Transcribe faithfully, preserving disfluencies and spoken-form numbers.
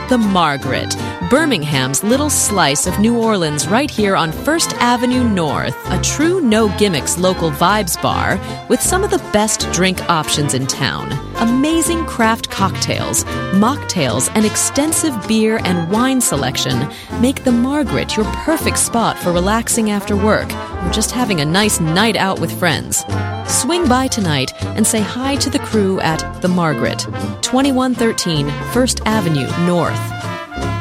The Margaret, Birmingham's little slice of New Orleans right here on First Avenue North. A true no-gimmicks local vibes bar with some of the best drink options in town. Amazing craft cocktails, mocktails, and extensive beer and wine selection make The Margaret your perfect spot for relaxing after work or just having a nice night out with friends. Swing by tonight and say hi to the crew at The Margaret, twenty-one thirteen First Avenue North.